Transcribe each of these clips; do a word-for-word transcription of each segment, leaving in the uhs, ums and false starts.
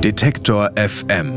Detektor F M.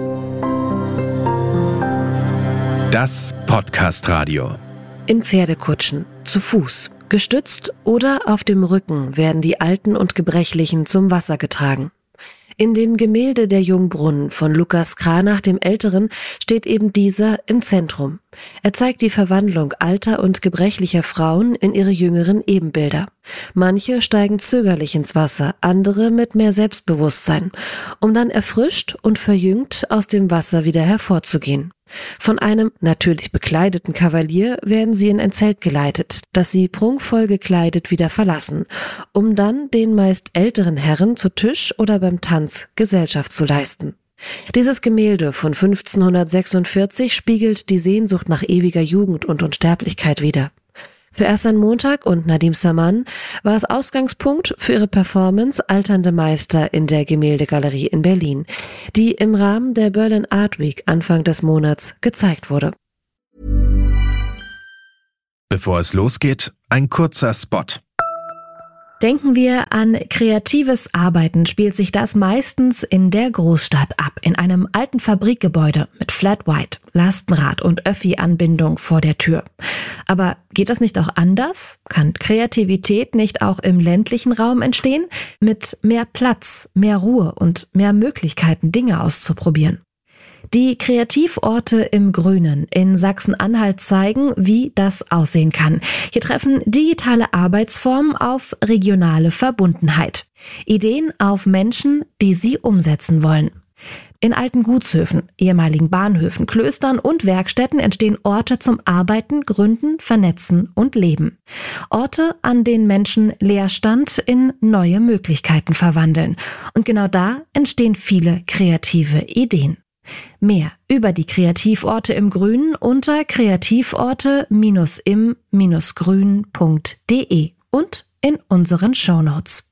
Das Podcast-Radio. In Pferdekutschen, zu Fuß, gestützt oder auf dem Rücken werden die Alten und Gebrechlichen zum Wasser getragen. In dem Gemälde Der Jungbrunnen von Lukas Cranach dem Älteren steht eben dieser im Zentrum. Er zeigt die Verwandlung alter und gebrechlicher Frauen in ihre jüngeren Ebenbilder. Manche steigen zögerlich ins Wasser, andere mit mehr Selbstbewusstsein, um dann erfrischt und verjüngt aus dem Wasser wieder hervorzugehen. Von einem natürlich bekleideten Kavalier werden sie in ein Zelt geleitet, das sie prunkvoll gekleidet wieder verlassen, um dann den meist älteren Herren zu Tisch oder beim Tanz Gesellschaft zu leisten. Dieses Gemälde von fünfzehnhundertsechsundvierzig spiegelt die Sehnsucht nach ewiger Jugend und Unsterblichkeit wider. Für Ersan Montag und Nadim Saman war es Ausgangspunkt für ihre Performance Alternde Meister in der Gemäldegalerie in Berlin, die im Rahmen der Berlin Art Week Anfang des Monats gezeigt wurde. Bevor es losgeht, ein kurzer Spot. Denken wir an kreatives Arbeiten, spielt sich das meistens in der Großstadt ab, in einem alten Fabrikgebäude mit Flat White, Lastenrad und Öffi-Anbindung vor der Tür. Aber geht das nicht auch anders? Kann Kreativität nicht auch im ländlichen Raum entstehen? Mit mehr Platz, mehr Ruhe und mehr Möglichkeiten, Dinge auszuprobieren. Die Kreativorte im Grünen in Sachsen-Anhalt zeigen, wie das aussehen kann. Hier treffen digitale Arbeitsformen auf regionale Verbundenheit. Ideen auf Menschen, die sie umsetzen wollen. In alten Gutshöfen, ehemaligen Bahnhöfen, Klöstern und Werkstätten entstehen Orte zum Arbeiten, Gründen, Vernetzen und Leben. Orte, an denen Menschen Leerstand in neue Möglichkeiten verwandeln. Und genau da entstehen viele kreative Ideen. Mehr über die Kreativorte im Grünen unter kreativorte im grün punkt de und in unseren Shownotes.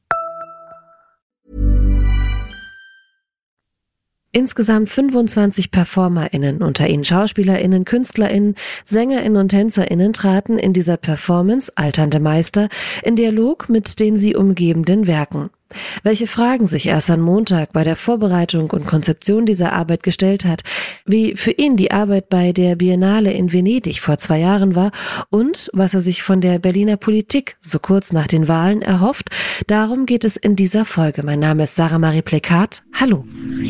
Insgesamt fünfundzwanzig PerformerInnen, unter ihnen SchauspielerInnen, KünstlerInnen, SängerInnen und TänzerInnen traten in dieser Performance Alternde Meister in Dialog mit den sie umgebenden Werken. Welche Fragen sich Ersan Montag bei der Vorbereitung und Konzeption dieser Arbeit gestellt hat, wie für ihn die Arbeit bei der Biennale in Venedig vor zwei Jahren war und was er sich von der Berliner Politik so kurz nach den Wahlen erhofft, darum geht es in dieser Folge. Mein Name ist Sarah Marie Plekat. Hallo.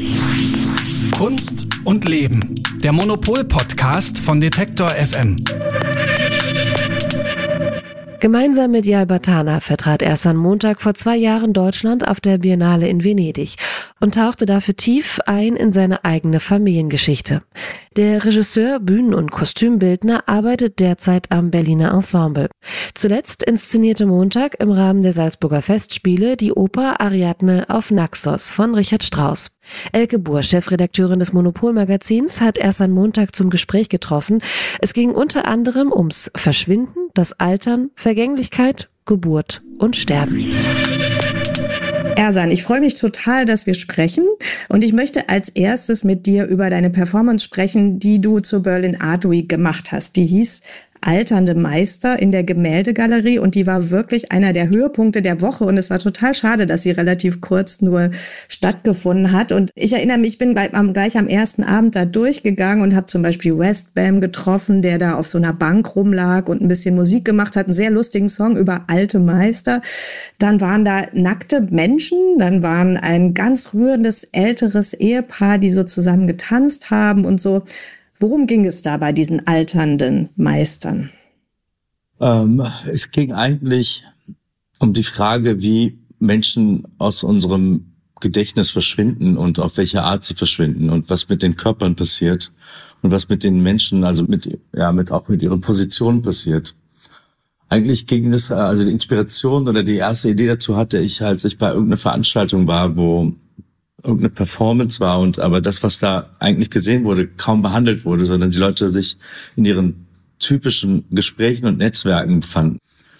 Kunst und Leben, der Monopol-Podcast von Detektor F M. Gemeinsam mit Yal Batana vertrat Ersan Montag vor zwei Jahren Deutschland auf der Biennale in Venedig und tauchte dafür tief ein in seine eigene Familiengeschichte. Der Regisseur, Bühnen- und Kostümbildner arbeitet derzeit am Berliner Ensemble. Zuletzt inszenierte Montag im Rahmen der Salzburger Festspiele die Oper Ariadne auf Naxos von Richard Strauss. Elke Buhr, Chefredakteurin des Monopol-Magazins, hat Ersan Montag zum Gespräch getroffen. Es ging unter anderem ums Verschwinden, das Altern, Vergänglichkeit, Geburt und Sterben. Ersan, ich freue mich total, dass wir sprechen und ich möchte als erstes mit dir über deine Performance sprechen, die du zur Berlin Art Week gemacht hast. Die hieß Alternde Meister in der Gemäldegalerie und die war wirklich einer der Höhepunkte der Woche und es war total schade, dass sie relativ kurz nur stattgefunden hat. Und ich erinnere mich, ich bin gleich am, gleich am ersten Abend da durchgegangen und habe zum Beispiel Westbam getroffen, der da auf so einer Bank rumlag und ein bisschen Musik gemacht hat, einen sehr lustigen Song über alte Meister. Dann waren da nackte Menschen, dann waren ein ganz rührendes älteres Ehepaar, die so zusammen getanzt haben und so. Worum ging es da bei diesen alternden Meistern? Ähm, es ging eigentlich um die Frage, wie Menschen aus unserem Gedächtnis verschwinden und auf welche Art sie verschwinden und was mit den Körpern passiert und was mit den Menschen, also mit, ja, mit, auch mit ihren Positionen passiert. Eigentlich ging es, also die Inspiration oder die erste Idee dazu hatte ich, als ich bei irgendeiner Veranstaltung war, wo irgendeine Performance war und aber das, was da eigentlich gesehen wurde, kaum behandelt wurde, sondern die Leute sich in ihren typischen Gesprächen und Netzwerken befanden.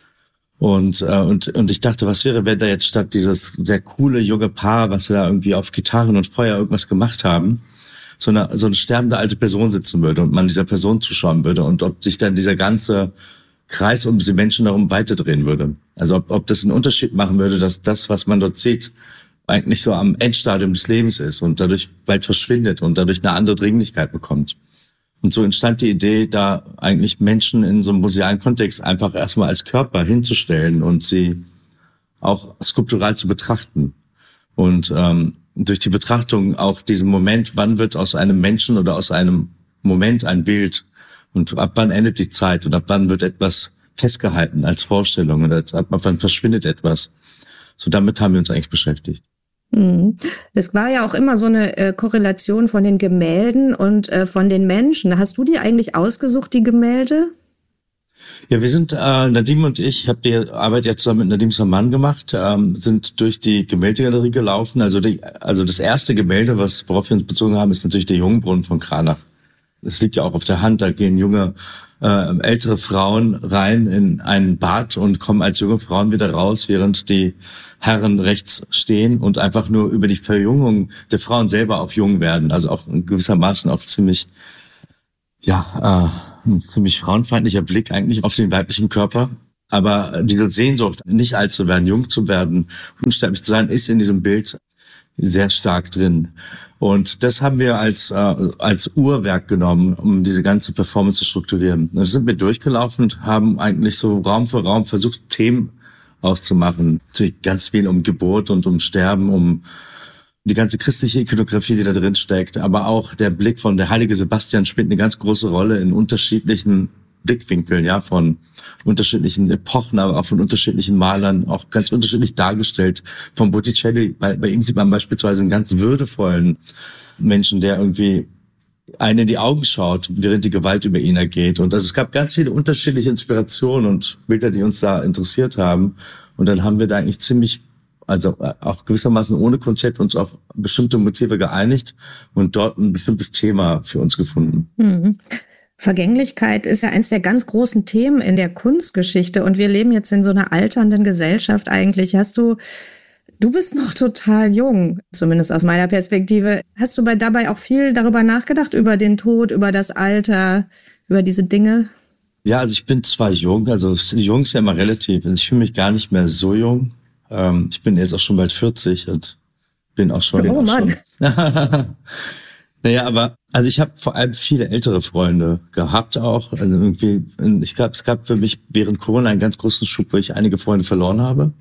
Und äh, und und ich dachte, was wäre, wenn da jetzt statt dieses sehr coole junge Paar, was da irgendwie auf Gitarren und Feuer irgendwas gemacht haben, so eine so eine sterbende alte Person sitzen würde und man dieser Person zuschauen würde und ob sich dann dieser ganze Kreis um diese Menschen darum weiterdrehen würde. Also ob, ob das einen Unterschied machen würde, dass das, was man dort sieht, eigentlich so am Endstadium des Lebens ist und dadurch bald verschwindet und dadurch eine andere Dringlichkeit bekommt. Und so entstand die Idee, da eigentlich Menschen in so einem musealen Kontext einfach erstmal als Körper hinzustellen und sie auch skulptural zu betrachten. Und ähm, durch die Betrachtung auch diesen Moment, wann wird aus einem Menschen oder aus einem Moment ein Bild und ab wann endet die Zeit und ab wann wird etwas festgehalten als Vorstellung oder ab wann verschwindet etwas. So damit haben wir uns eigentlich beschäftigt. Es war ja auch immer so eine äh, Korrelation von den Gemälden und äh, von den Menschen. Hast du die eigentlich ausgesucht, die Gemälde? Ja, wir sind, äh, Nadim und ich, ich habe die Arbeit jetzt zusammen mit Nadim Saman gemacht, ähm, sind durch die Gemäldegalerie gelaufen. Also die, also das erste Gemälde, was worauf wir uns bezogen haben, ist natürlich der Jungbrunnen von Cranach. Das liegt ja auch auf der Hand, da gehen junge, äh, ältere Frauen rein in ein Bad und kommen als junge Frauen wieder raus, während die Herren rechts stehen und einfach nur über die Verjüngung der Frauen selber auf jung werden. Also auch gewissermaßen auch ziemlich, ja, äh, ein ziemlich frauenfeindlicher Blick eigentlich auf den weiblichen Körper. Aber diese Sehnsucht, nicht alt zu werden, jung zu werden, unsterblich zu sein, ist in diesem Bild sehr stark drin. Und das haben wir als äh, als Uhrwerk genommen, um diese ganze Performance zu strukturieren. Da sind wir durchgelaufen und haben eigentlich so Raum für Raum versucht, Themen auszumachen. Natürlich ganz viel um Geburt und um Sterben, um die ganze christliche Ikonografie, die da drin steckt. Aber auch der Blick von der heilige Sebastian spielt eine ganz große Rolle in unterschiedlichen Blickwinkeln, ja, von unterschiedlichen Epochen, aber auch von unterschiedlichen Malern, auch ganz unterschiedlich dargestellt. Von Botticelli, bei, bei ihm sieht man beispielsweise einen ganz würdevollen Menschen, der irgendwie einen in die Augen schaut, während die Gewalt über ihn ergeht. Und also es gab ganz viele unterschiedliche Inspirationen und Bilder, die uns da interessiert haben. Und dann haben wir da eigentlich ziemlich, also auch gewissermaßen ohne Konzept uns auf bestimmte Motive geeinigt und dort ein bestimmtes Thema für uns gefunden. Mhm. Vergänglichkeit ist ja eins der ganz großen Themen in der Kunstgeschichte und wir leben jetzt in so einer alternden Gesellschaft eigentlich. Hast du, du bist noch total jung, zumindest aus meiner Perspektive. Hast du bei, dabei auch viel darüber nachgedacht, über den Tod, über das Alter, über diese Dinge? Ja, also ich bin zwar jung, also jung ist ja immer relativ. Ich fühle mich gar nicht mehr so jung. Ähm, ich bin jetzt auch schon bald vierzig und bin auch schon... Oh auch Mann. Schon Naja, aber also ich habe vor allem viele ältere Freunde gehabt auch. Also irgendwie, ich glaube, es gab für mich während Corona einen ganz großen Schub, wo ich einige Freunde verloren habe.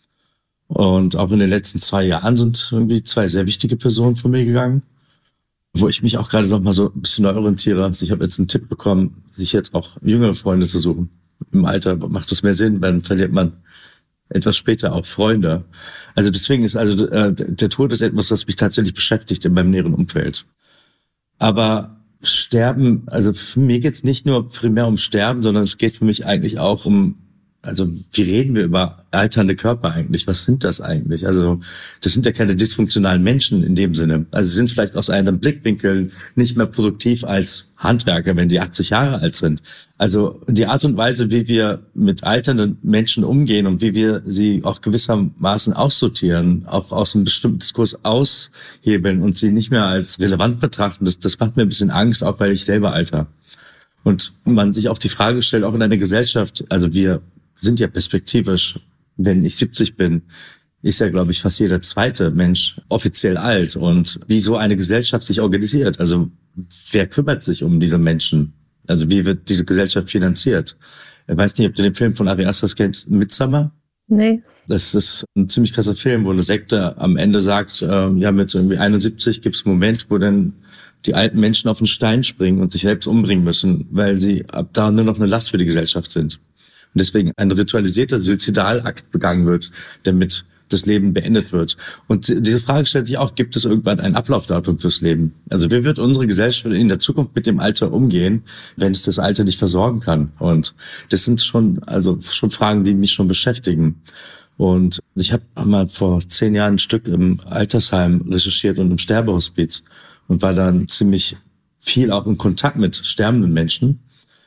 Und auch in den letzten zwei Jahren sind irgendwie zwei sehr wichtige Personen von mir gegangen, wo ich mich auch gerade noch mal so ein bisschen neu orientiere. Also ich habe jetzt einen Tipp bekommen, sich jetzt auch jüngere Freunde zu suchen. Im Alter macht das mehr Sinn, dann verliert man etwas später auch Freunde. Also deswegen ist also äh, der Tod ist etwas, das mich tatsächlich beschäftigt in meinem näheren Umfeld. Aber Sterben, also für mich geht's nicht nur primär um Sterben, sondern es geht für mich eigentlich auch um, also wie reden wir über alternde Körper eigentlich? Was sind das eigentlich? Also das sind ja keine dysfunktionalen Menschen in dem Sinne. Also sie sind vielleicht aus einem Blickwinkel nicht mehr produktiv als Handwerker, wenn die achtzig Jahre alt sind. Also die Art und Weise, wie wir mit alternden Menschen umgehen und wie wir sie auch gewissermaßen aussortieren, auch aus einem bestimmten Diskurs aushebeln und sie nicht mehr als relevant betrachten, das, das macht mir ein bisschen Angst, auch weil ich selber alter. Und man sich auch die Frage stellt, auch in einer Gesellschaft, also wir sind ja perspektivisch, wenn ich siebzig bin, ist ja, glaube ich, fast jeder zweite Mensch offiziell alt. Und wie so eine Gesellschaft sich organisiert, also wer kümmert sich um diese Menschen? Also wie wird diese Gesellschaft finanziert? Ich weiß nicht, ob du den Film von Ari Aster kennst, Midsommar? Nee. Das ist ein ziemlich krasser Film, wo eine Sekte am Ende sagt, äh, ja, mit irgendwie einundsiebzig gibt es einen Moment, wo dann die alten Menschen auf einen Stein springen und sich selbst umbringen müssen, weil sie ab da nur noch eine Last für die Gesellschaft sind. Und deswegen ein ritualisierter Suizidalakt begangen wird, damit das Leben beendet wird. Und diese Frage stellt sich auch, gibt es irgendwann ein Ablaufdatum fürs Leben? Also wie wird unsere Gesellschaft in der Zukunft mit dem Alter umgehen, wenn es das Alter nicht versorgen kann? Und das sind schon, also schon Fragen, die mich schon beschäftigen. Und ich habe mal vor zehn Jahren ein Stück im Altersheim recherchiert und im Sterbehospiz und war dann ziemlich viel auch in Kontakt mit sterbenden Menschen.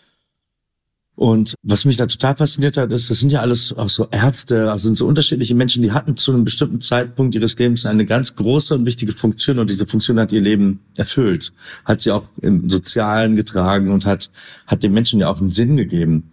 Und was mich da total fasziniert hat, ist, das sind ja alles auch so Ärzte, also sind so unterschiedliche Menschen, die hatten zu einem bestimmten Zeitpunkt ihres Lebens eine ganz große und wichtige Funktion und diese Funktion hat ihr Leben erfüllt, hat sie auch im Sozialen getragen und hat hat den Menschen ja auch einen Sinn gegeben.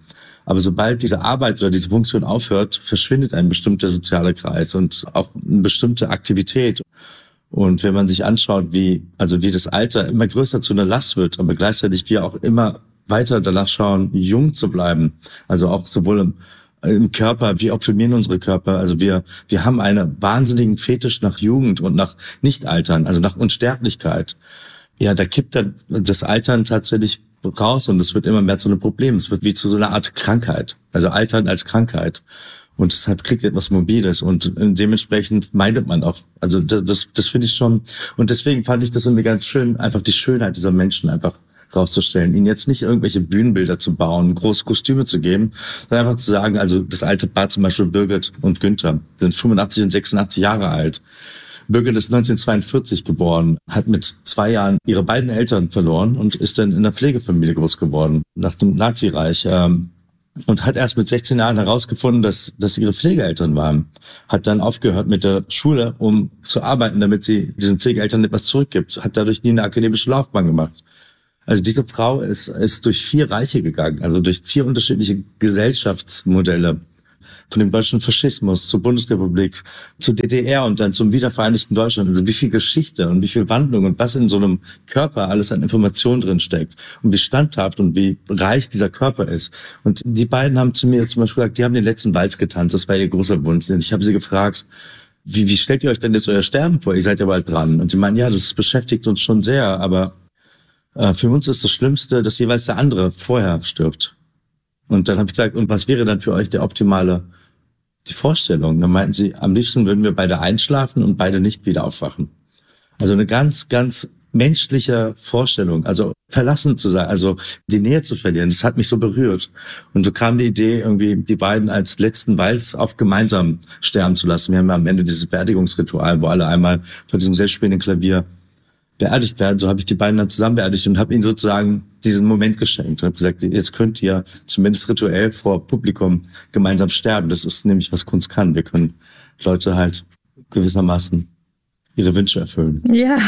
Aber sobald diese Arbeit oder diese Funktion aufhört, verschwindet ein bestimmter sozialer Kreis und auch eine bestimmte Aktivität. Und wenn man sich anschaut, wie, also wie das Alter immer größer zu einer Last wird, aber gleichzeitig wir auch immer weiter danach schauen, jung zu bleiben. Also auch sowohl im, im Körper, wir optimieren unsere Körper. Also wir, wir haben einen wahnsinnigen Fetisch nach Jugend und nach Nichtaltern, also nach Unsterblichkeit. Ja, da kippt dann das Altern tatsächlich raus und es wird immer mehr zu einem Problem. Es wird wie zu so einer Art Krankheit. Also Altern als Krankheit. Und deshalb kriegt etwas Mobiles und dementsprechend meidet man auch. Also das, das, das finde ich schon. Und deswegen fand ich das irgendwie ganz schön, einfach die Schönheit dieser Menschen einfach rauszustellen. Ihnen jetzt nicht irgendwelche Bühnenbilder zu bauen, große Kostüme zu geben, sondern einfach zu sagen, also das alte Paar zum Beispiel Birgit und Günther sind fünfundachtzig und sechsundachtzig Jahre alt. Birgit ist neunzehnhundertzweiundvierzig geboren, hat mit zwei Jahren ihre beiden Eltern verloren und ist dann in einer Pflegefamilie groß geworden, nach dem Nazireich. Ähm, Und hat erst mit sechzehn Jahren herausgefunden, dass dass ihre Pflegeeltern waren. Hat dann aufgehört mit der Schule, um zu arbeiten, damit sie diesen Pflegeeltern etwas zurückgibt. Hat dadurch nie eine akademische Laufbahn gemacht. Also diese Frau ist ist durch vier Reiche gegangen, also durch vier unterschiedliche Gesellschaftsmodelle. Von dem deutschen Faschismus zur Bundesrepublik, zur D D R und dann zum wiedervereinigten Deutschland. Also wie viel Geschichte und wie viel Wandlung und was in so einem Körper alles an Informationen drin steckt und wie standhaft und wie reich dieser Körper ist. Und die beiden haben zu mir zum Beispiel gesagt, die haben den letzten Walz getanzt, das war ihr großer Wunsch. Und ich habe sie gefragt, wie, wie stellt ihr euch denn jetzt euer Sterben vor? Ihr seid ja bald dran. Und sie meinen, ja, das beschäftigt uns schon sehr, aber äh, für uns ist das Schlimmste, dass jeweils der andere vorher stirbt. Und dann habe ich gesagt, und was wäre dann für euch der optimale die Vorstellung? Dann meinten sie, am liebsten würden wir beide einschlafen und beide nicht wieder aufwachen. Also eine ganz, ganz menschliche Vorstellung, also verlassen zu sein, also die Nähe zu verlieren. Das hat mich so berührt. Und so kam die Idee, irgendwie die beiden als letzten Walz auch gemeinsam sterben zu lassen. Wir haben ja am Ende dieses Beerdigungsritual, wo alle einmal vor diesem selbstspielenden Klavier beerdigt werden. So habe ich die beiden dann zusammen beerdigt und habe ihnen sozusagen diesen Moment geschenkt und habe gesagt, jetzt könnt ihr zumindest rituell vor Publikum gemeinsam sterben. Das ist nämlich, was Kunst kann. Wir können Leute halt gewissermaßen ihre Wünsche erfüllen. Ja,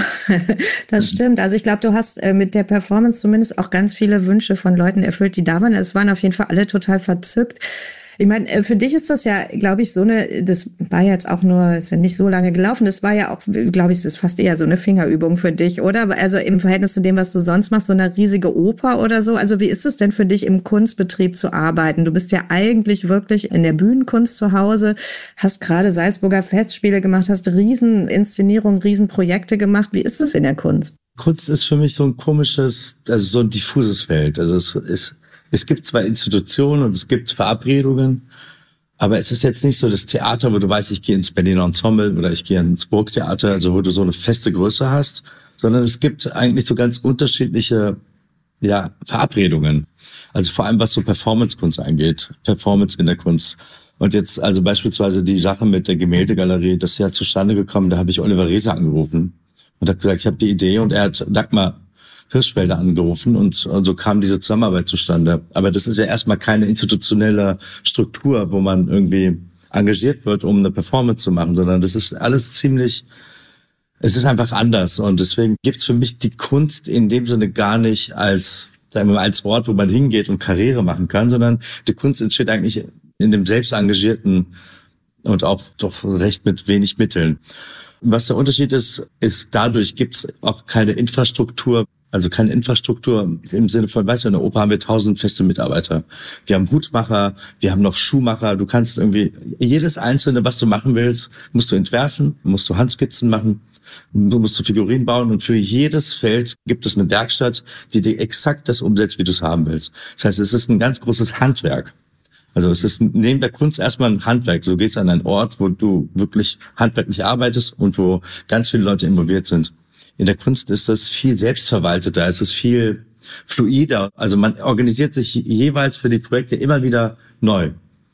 das stimmt. Also ich glaube, du hast äh, mit der Performance zumindest auch ganz viele Wünsche von Leuten erfüllt, die da waren. Es waren auf jeden Fall alle total verzückt. Ich meine, für dich ist das ja, glaube ich, so eine, das war jetzt auch nur, ist ja nicht so lange gelaufen, das war ja auch, glaube ich, das ist fast eher so eine Fingerübung für dich, oder? Also im Verhältnis zu dem, was du sonst machst, so eine riesige Oper oder so. Also wie ist es denn für dich, im Kunstbetrieb zu arbeiten? Du bist ja eigentlich wirklich in der Bühnenkunst zu Hause, hast gerade Salzburger Festspiele gemacht, hast Rieseninszenierungen, Riesenprojekte gemacht. Wie ist es in der Kunst? Kunst ist für mich so ein komisches, also so ein diffuses Feld. Also es ist, Es gibt zwar Institutionen und es gibt Verabredungen, aber es ist jetzt nicht so das Theater, wo du weißt, ich gehe ins Berliner Ensemble oder ich gehe ins Burgtheater, also wo du so eine feste Größe hast, sondern es gibt eigentlich so ganz unterschiedliche ja, Verabredungen. Also vor allem, was so Performancekunst angeht, Performance in der Kunst. Und jetzt also beispielsweise die Sache mit der Gemäldegalerie, das ist ja zustande gekommen, da habe ich Oliver Reese angerufen und habe gesagt, ich habe die Idee und er hat Dagmar Hirschfelder angerufen und, und so kam diese Zusammenarbeit zustande. Aber das ist ja erstmal keine institutionelle Struktur, wo man irgendwie engagiert wird, um eine Performance zu machen, sondern das ist alles ziemlich, es ist einfach anders. Und deswegen gibt's für mich die Kunst in dem Sinne gar nicht als, sagen wir mal, als Ort, wo man hingeht und Karriere machen kann, sondern die Kunst entsteht eigentlich in dem selbst engagierten und auch doch recht mit wenig Mitteln. Was der Unterschied ist, ist dadurch gibt's auch keine Infrastruktur, also keine Infrastruktur im Sinne von, weißt du, in der Oper haben wir tausend feste Mitarbeiter. Wir haben Hutmacher, wir haben noch Schuhmacher. Du kannst irgendwie, jedes Einzelne, was du machen willst, musst du entwerfen, musst du Handskizzen machen, du musst du Figurinen bauen und für jedes Feld gibt es eine Werkstatt, die dir exakt das umsetzt, wie du es haben willst. Das heißt, es ist ein ganz großes Handwerk. Also es ist neben der Kunst erstmal ein Handwerk. Du gehst an einen Ort, wo du wirklich handwerklich arbeitest und wo ganz viele Leute involviert sind. In der Kunst ist das viel selbstverwalteter, es ist viel fluider. Also man organisiert sich jeweils für die Projekte immer wieder neu.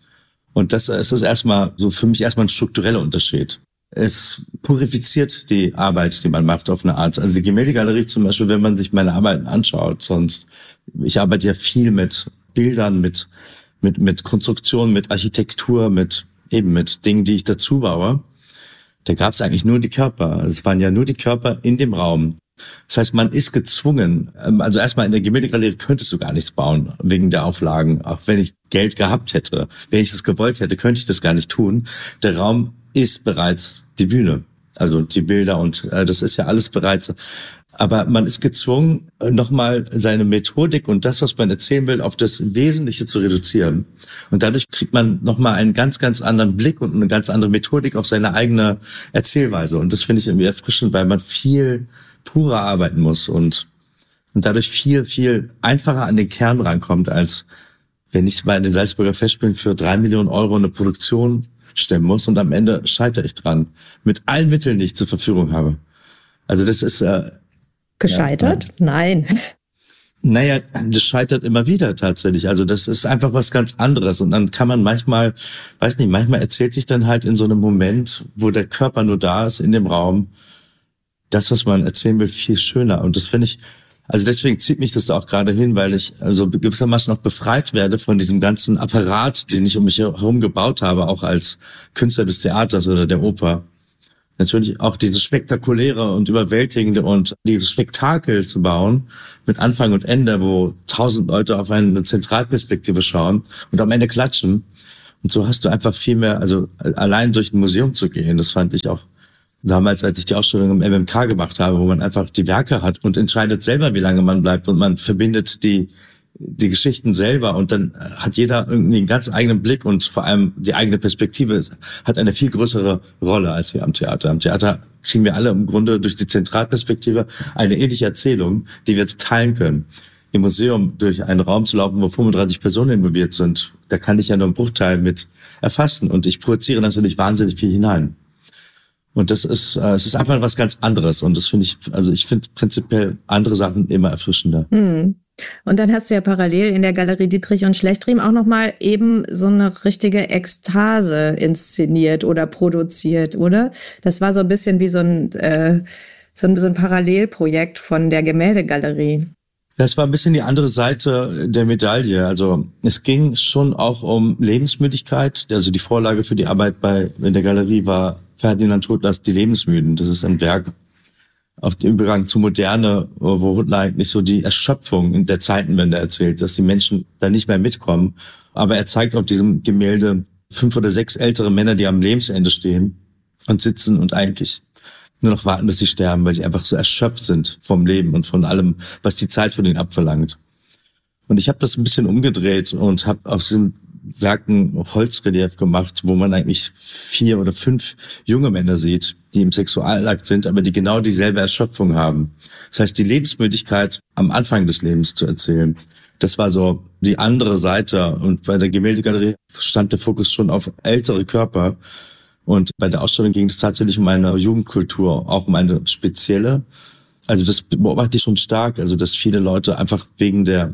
Und das ist das erstmal so für mich erstmal ein struktureller Unterschied. Es purifiziert die Arbeit, die man macht auf eine Art. Also die Gemäldegalerie zum Beispiel, wenn man sich meine Arbeiten anschaut, sonst, ich arbeite ja viel mit Bildern, mit, mit, mit Konstruktion, mit Architektur, mit, eben mit Dingen, die ich dazu baue. Da gab es eigentlich nur die Körper. Es waren ja nur die Körper in dem Raum. Das heißt, man ist gezwungen, also erstmal in der Gemäldegalerie könntest du gar nichts bauen, wegen der Auflagen. Auch wenn ich Geld gehabt hätte, wenn ich das gewollt hätte, könnte ich das gar nicht tun. Der Raum ist bereits die Bühne, also die Bilder und äh, das ist ja alles bereits. Aber man ist gezwungen, nochmal seine Methodik und das, was man erzählen will, auf das Wesentliche zu reduzieren. Und dadurch kriegt man nochmal einen ganz, ganz anderen Blick und eine ganz andere Methodik auf seine eigene Erzählweise. Und das finde ich irgendwie erfrischend, weil man viel purer arbeiten muss und, und dadurch viel, viel einfacher an den Kern rankommt, als wenn ich bei den Salzburger Festspielen für drei Millionen Euro eine Produktion stemmen muss und am Ende scheitere ich dran. Mit allen Mitteln, die ich zur Verfügung habe. Also das ist... Äh, Gescheitert? Ja, nein. Naja, das scheitert immer wieder tatsächlich. Also das ist einfach was ganz anderes. Und dann kann man manchmal, weiß nicht, manchmal erzählt sich dann halt in so einem Moment, wo der Körper nur da ist in dem Raum, das, was man erzählen will, viel schöner. Und das finde ich, also deswegen zieht mich das auch gerade hin, weil ich also gewissermaßen noch befreit werde von diesem ganzen Apparat, den ich um mich herum gebaut habe, auch als Künstler des Theaters oder der Oper. Natürlich auch dieses Spektakuläre und Überwältigende und dieses Spektakel zu bauen mit Anfang und Ende, wo tausend Leute auf eine Zentralperspektive schauen und am Ende klatschen. Und so hast du einfach viel mehr, also allein durch ein Museum zu gehen, das fand ich auch damals, als ich die Ausstellung im M M K gemacht habe, wo man einfach die Werke hat und entscheidet selber, wie lange man bleibt und man verbindet die die Geschichten selber und dann hat jeder irgendwie einen ganz eigenen Blick und vor allem die eigene Perspektive hat eine viel größere Rolle als hier am Theater. Am Theater kriegen wir alle im Grunde durch die Zentralperspektive eine ähnliche Erzählung, die wir teilen können. Im Museum durch einen Raum zu laufen, wo fünfunddreißig Personen involviert sind, da kann ich ja nur einen Bruchteil mit erfassen und ich projiziere natürlich wahnsinnig viel hinein. Und das ist, äh, es ist einfach was ganz anderes und das finde ich, also ich finde prinzipiell andere Sachen immer erfrischender. Hm. Und dann hast du ja parallel in der Galerie Dietrich und Schlechtriem auch nochmal eben so eine richtige Ekstase inszeniert oder produziert, oder? Das war so ein bisschen wie so ein, äh, so ein, so ein Parallelprojekt von der Gemäldegalerie. Das war ein bisschen die andere Seite der Medaille. Also es ging schon auch um Lebensmüdigkeit. Also die Vorlage für die Arbeit bei in der Galerie war Ferdinand Hutlers Die Lebensmüden. Das ist ein Werk auf dem Übergang zur Moderne, wo Huttler eigentlich so die Erschöpfung in der Zeitenwende erzählt, dass die Menschen da nicht mehr mitkommen. Aber er zeigt auf diesem Gemälde fünf oder sechs ältere Männer, die am Lebensende stehen und sitzen und eigentlich nur noch warten, dass sie sterben, weil sie einfach so erschöpft sind vom Leben und von allem, was die Zeit von ihnen abverlangt. Und ich habe das ein bisschen umgedreht und habe aus diesen Werken Holzrelief gemacht, wo man eigentlich vier oder fünf junge Männer sieht, die im Sexualakt sind, aber die genau dieselbe Erschöpfung haben. Das heißt, die Lebensmüdigkeit am Anfang des Lebens zu erzählen. Das war so die andere Seite. Und bei der Gemäldegalerie stand der Fokus schon auf ältere Körper. Und bei der Ausstellung ging es tatsächlich um eine Jugendkultur, auch um eine spezielle. Also das beobachte ich schon stark. Also dass viele Leute einfach wegen der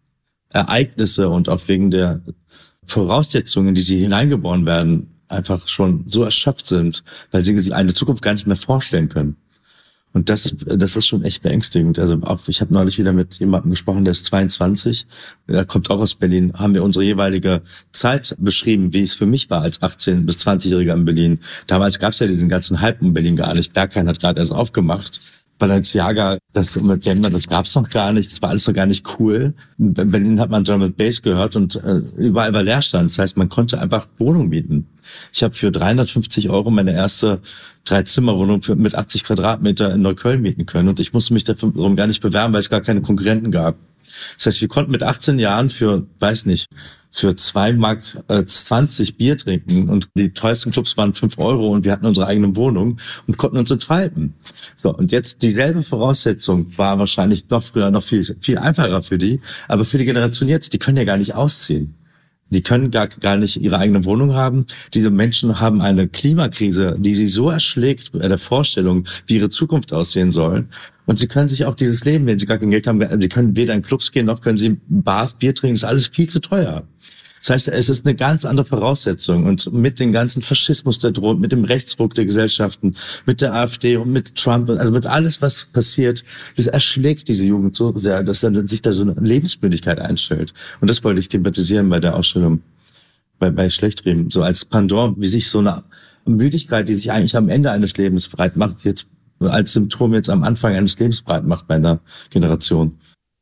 Ereignisse und auch wegen der Voraussetzungen, die sie hineingeboren werden, einfach schon so erschöpft sind, weil sie sich eine Zukunft gar nicht mehr vorstellen können. Und das, das ist schon echt beängstigend. Also auch, ich habe neulich wieder mit jemandem gesprochen, der ist zweiundzwanzig, der kommt auch aus Berlin, haben wir unsere jeweilige Zeit beschrieben, wie es für mich war als achtzehn- bis zwanzigjähriger in Berlin. Damals gab es ja diesen ganzen Hype in Berlin gar nicht. Berghain hat gerade erst aufgemacht. Balenciaga, das mit Gender, das gab's noch gar nicht, das war alles noch gar nicht cool. In Berlin hat man Drum and Bass gehört und äh, überall war Leerstand. Das heißt, man konnte einfach Wohnung mieten. Ich habe für dreihundertfünfzig Euro meine erste Drei-Zimmer-Wohnung für, mit achtzig Quadratmeter in Neukölln mieten können und ich musste mich darum gar nicht bewerben, weil es gar keine Konkurrenten gab. Das heißt, wir konnten mit achtzehn Jahren für, weiß nicht, für zwei Mark zwanzig Bier trinken und die teuersten Clubs waren fünf Euro und wir hatten unsere eigene Wohnung und konnten uns entfalten. So, und jetzt dieselbe Voraussetzung war wahrscheinlich noch früher noch viel, viel einfacher für die, aber für die Generation jetzt, die können ja gar nicht ausziehen. Die können gar, gar nicht ihre eigene Wohnung haben. Diese Menschen haben eine Klimakrise, die sie so erschlägt bei der Vorstellung, wie ihre Zukunft aussehen soll. Und sie können sich auch dieses Leben, wenn sie gar kein Geld haben, sie können weder in Clubs gehen, noch können sie in Bars Bier trinken. Das ist alles viel zu teuer. Das heißt, es ist eine ganz andere Voraussetzung. Und mit dem ganzen Faschismus, der droht, mit dem Rechtsruck der Gesellschaften, mit der AfD und mit Trump, also mit alles, was passiert, das erschlägt diese Jugend so sehr, dass dann sich da so eine Lebensmüdigkeit einstellt. Und das wollte ich thematisieren bei der Ausstellung bei, bei Schlechtriem. So als Pendant, wie sich so eine Müdigkeit, die sich eigentlich am Ende eines Lebens breit macht, jetzt als Symptom jetzt am Anfang eines Lebens breit macht bei einer Generation.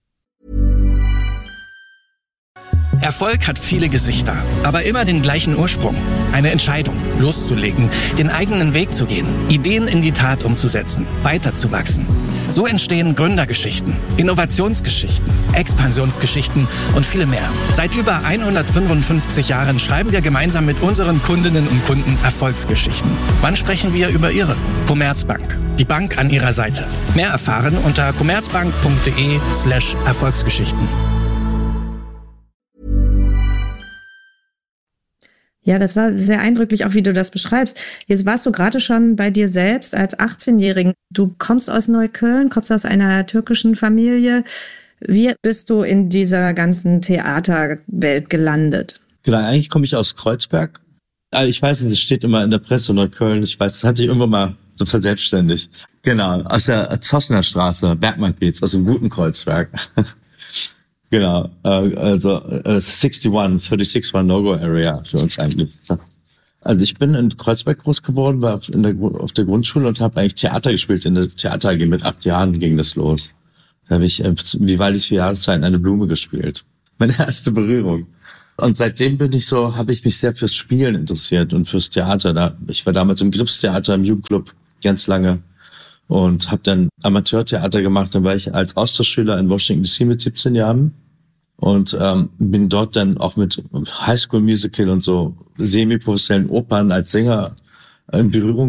Erfolg hat viele Gesichter, aber immer den gleichen Ursprung. Eine Entscheidung, loszulegen, den eigenen Weg zu gehen, Ideen in die Tat umzusetzen, weiterzuwachsen. So entstehen Gründergeschichten, Innovationsgeschichten, Expansionsgeschichten und viele mehr. Seit über hundertfünfundfünfzig Jahren schreiben wir gemeinsam mit unseren Kundinnen und Kunden Erfolgsgeschichten. Wann sprechen wir über Ihre? Commerzbank, die Bank an Ihrer Seite. Mehr erfahren unter commerzbank.de slash Erfolgsgeschichten. Ja, das war sehr eindrücklich, auch wie du das beschreibst. Jetzt warst du gerade schon bei dir selbst als achtzehnjährigen. Du kommst aus Neukölln, kommst aus einer türkischen Familie. Wie bist du in dieser ganzen Theaterwelt gelandet? Genau, eigentlich komme ich aus Kreuzberg. Ich weiß nicht, es steht immer in der Presse Neukölln. Ich weiß, das hat sich irgendwann mal so verselbstständigt. Genau, aus der Zossener Straße, Bergmarkt-Kiez, aus dem guten Kreuzberg. Genau, also uh, sixty one, thirty-six war No-Go-Area für uns eigentlich. Also ich bin in Kreuzberg groß geworden, war in der, auf der Grundschule und habe eigentlich Theater gespielt. In der Theater A G mit acht Jahren ging das los. Da habe ich Vivaldis vier Jahreszeiten eine Blume gespielt. Meine erste Berührung. Und seitdem bin ich so, habe ich mich sehr fürs Spielen interessiert und fürs Theater. Da, ich war damals im Gripstheater, im Jugendclub ganz lange und habe dann Amateurtheater gemacht. Dann war ich als Austauschschüler in Washington D C mit siebzehn Jahren. Und ähm, bin dort dann auch mit Highschool Musical und so semi-professionellen Opern als Sänger in Berührung